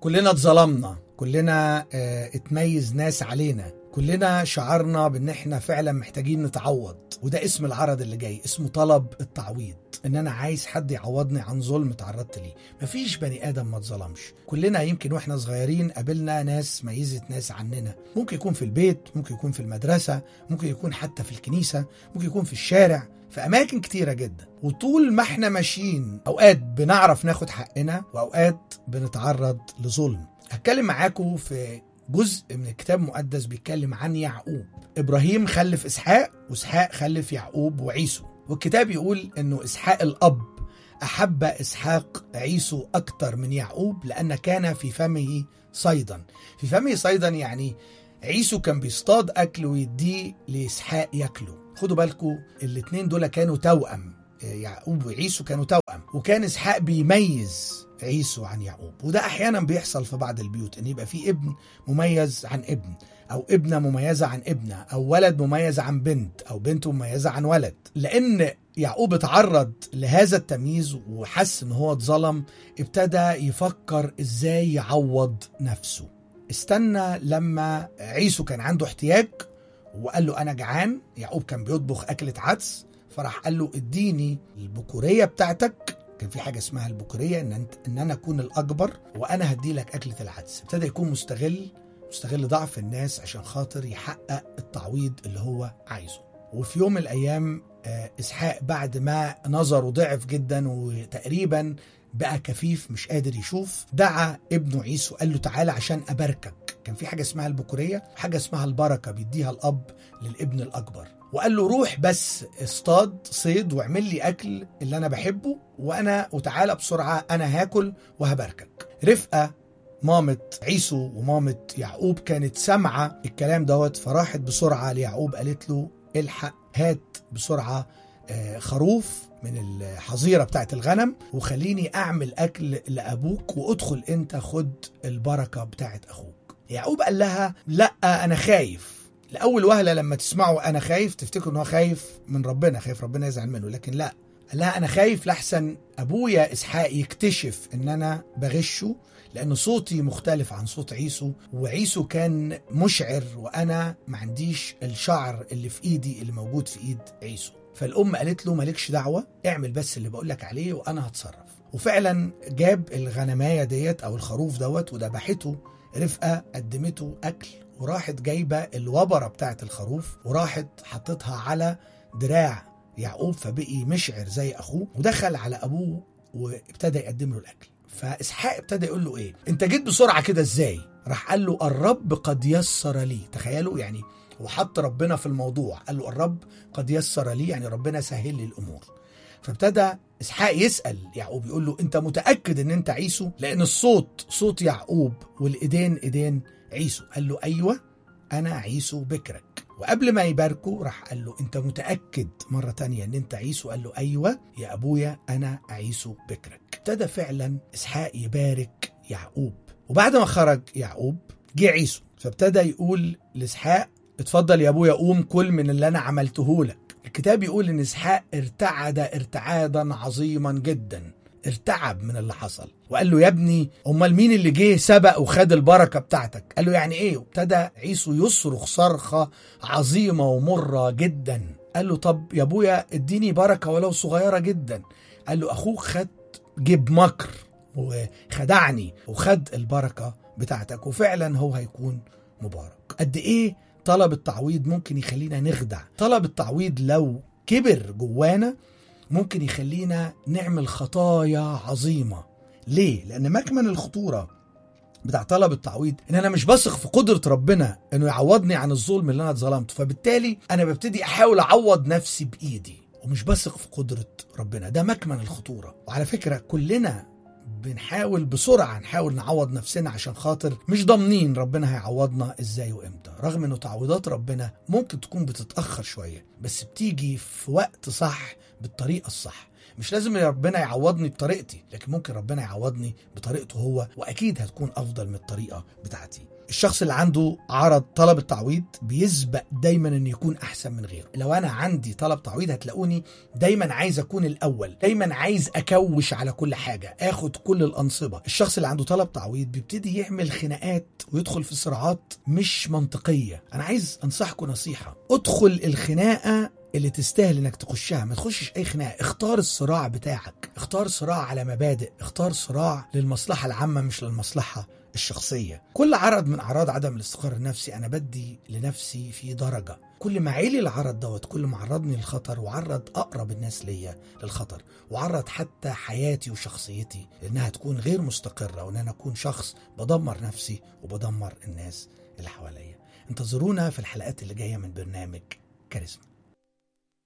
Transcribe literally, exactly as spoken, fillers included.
كلنا اتظلمنا، كلنا اه اتميز ناس علينا، كلنا شعرنا بان احنا فعلا محتاجين نتعوض. وده اسم العرض اللي جاي، اسمه طلب التعويض، ان انا عايز حد يعوضني عن ظلم تعرضت ليه. مفيش بني ادم ما اتظلمش. كلنا يمكن واحنا صغيرين قابلنا ناس ميزت ناس عننا، ممكن يكون في البيت، ممكن يكون في المدرسة، ممكن يكون حتى في الكنيسة، ممكن يكون في الشارع، في أماكن كتيرة جدا. وطول ما احنا ماشيين أوقات بنعرف ناخد حقنا، وأوقات بنتعرض لظلم. هتكلم معاكم في جزء من الكتاب المقدس بيتكلم عن يعقوب. إبراهيم خلف إسحاق، وإسحاق خلف يعقوب وعيسو. والكتاب يقول إنه إسحاق الأب أحب إسحاق عيسو أكتر من يعقوب، لأن كان في فمه صيدا. في فمه صيدا يعني عيسو كان بيصطاد أكل ويديه لإسحاق يأكله. خدوا بالكم الاتنين دول كانوا توأم، يعقوب وعيسو كانوا توأم، وكان إسحاق بيميز عيسو عن يعقوب. وده أحيانا بيحصل في بعض البيوت، إن يبقى في ابن مميز عن ابن، أو ابنة مميزة عن ابنة، أو ولد مميز عن بنت، أو بنت مميزة عن ولد. لأن يعقوب اتعرض لهذا التمييز وحس إن هو اتظلم، ابتدى يفكر إزاي يعوض نفسه. استنى لما عيسو كان عنده احتياج وقال له أنا جعان. يعقوب كان بيطبخ أكلة عدس، فراح قال له اديني البكورية بتاعتك. كان في حاجة اسمها البكورية، إن, أنت إن أنا أكون الأكبر وأنا هدي لك أكلة العدس. ابتدى يكون مستغل مستغل ضعف الناس عشان خاطر يحقق التعويض اللي هو عايزه. وفي يوم من الأيام إسحاق بعد ما نظره ضعف جدا وتقريبا بقى كفيف مش قادر يشوف، دعا ابنه عيسو قال له تعالى عشان أباركك. كان في حاجة اسمها البكورية وحاجة اسمها البركة بيديها الأب للابن الأكبر. وقال له روح بس اصطاد صيد واعمل لي أكل اللي أنا بحبه، وأنا وتعالى بسرعة أنا هاكل وهباركك. رفقة مامة عيسو ومامة يعقوب كانت سامعة الكلام دوت، فراحت بسرعة ليعقوب قالت له الحق هات بسرعة خروف من الحظيرة بتاعت الغنم وخليني أعمل أكل لأبوك، وأدخل أنت خد البركة بتاعت أخوك. يعقوب قال لها لا أنا خايف. لأول وهلة لما تسمعوا أنا خايف تفتكروا أنه خايف من ربنا، خايف ربنا يزعل منه، لكن لا، قال لها أنا خايف لحسن أبويا إسحاق يكتشف أن أنا بغشه، لأن صوتي مختلف عن صوت عيسو، وعيسو كان مشعر وأنا ما عنديش الشعر اللي في إيدي اللي موجود في إيد عيسو. فالأم قالت له مالكش دعوة، اعمل بس اللي بقولك عليه وأنا هتصرف. وفعلا جاب الغنماية ديت أو الخروف دوت وذبحته. رفقة قدمته أكل، وراحت جايبة الوبرة بتاعت الخروف وراحت حطتها على دراع يعقوب، فبقي مشعر زي أخوه، ودخل على أبوه وابتدى يقدم له الأكل. فإسحاق ابتدى يقول له إيه أنت جيت بسرعة كده إزاي؟ راح قال له الرب قد يسر لي. تخيلوا يعني وحط ربنا في الموضوع، قال له الرب قد يسر لي، يعني ربنا سهل لي الأمور. فابتدى إسحاق يسأل يعقوب يقول له أنت متأكد أن أنت عيسو؟ لأن الصوت صوت يعقوب والإيدين إيدين عيسو. قال له أيوة أنا عيسو بكرك. وقبل ما يباركه راح قال له أنت متأكد مرة تانية أن أنت عيسو؟ قال له أيوة يا أبويا أنا عيسو بكرك. ابتدى فعلا إسحاق يبارك يعقوب. وبعد ما خرج يعقوب جه عيسو، فابتدى يقول لإسحاق اتفضل يا أبويا قوم كل من اللي أنا عملته لك. الكتاب يقول إن إسحاق ارتعد ارتعادا عظيما جدا، ارتعب من اللي حصل، وقال له يا ابني امال مين اللي جه سبق وخد البركه بتاعتك؟ قال له يعني ايه؟ وابتدى عيسو يصرخ صرخه عظيمه ومره جدا. قال له طب يا ابويا اديني بركه ولو صغيره جدا. قال له اخوك خد جيب مكر وخدعني وخد البركه بتاعتك، وفعلا هو هيكون مبارك. قد ايه طلب التعويض ممكن يخلينا نخدع. طلب التعويض لو كبر جوانا ممكن يخلينا نعمل خطايا عظيمة. ليه؟ لأن مكمن الخطورة بتاع طلب التعويض إن أنا مش بثق في قدرة ربنا إنه يعوضني عن الظلم اللي أنا اتظلمته، فبالتالي أنا ببتدي أحاول أعوض نفسي بإيدي ومش بثق في قدرة ربنا. ده مكمن الخطورة. وعلى فكرة كلنا بنحاول بسرعة نحاول نعوض نفسنا عشان خاطر مش ضامنين ربنا هيعوضنا ازاي وامتى، رغم انه تعويضات ربنا ممكن تكون بتتأخر شوية بس بتيجي في وقت صح بالطريقة الصح. مش لازم ربنا يعوضني بطريقتي، لكن ممكن ربنا يعوضني بطريقته هو، واكيد هتكون افضل من الطريقه بتاعتي. الشخص اللي عنده عرض طلب التعويض بيسبق دايما ان يكون احسن من غيره. لو انا عندي طلب تعويض هتلاقوني دايما عايز اكون الاول، دايما عايز اكوش على كل حاجه، اخد كل الانصبه. الشخص اللي عنده طلب تعويض بيبتدي يعمل خناقات ويدخل في صراعات مش منطقيه. انا عايز انصحكم نصيحه، ادخل الخناقه اللي تستاهل انك تخشها، ما تخشش اي خناقه. اختار الصراع بتاعك، اختار صراع على مبادئ، اختار صراع للمصلحه العامه مش للمصلحه الشخصيه. كل عرض من اعراض عدم الاستقرار النفسي انا بدي لنفسي في درجه، كل ما عيلي العرض دوت كل ما عرضني للخطر، وعرض اقرب الناس ليا للخطر، وعرض حتى حياتي وشخصيتي انها تكون غير مستقره، وان انا اكون شخص بدمر نفسي وبدمر الناس اللي حواليا. انتظرونا في الحلقات اللي جايه من برنامج كاريزما.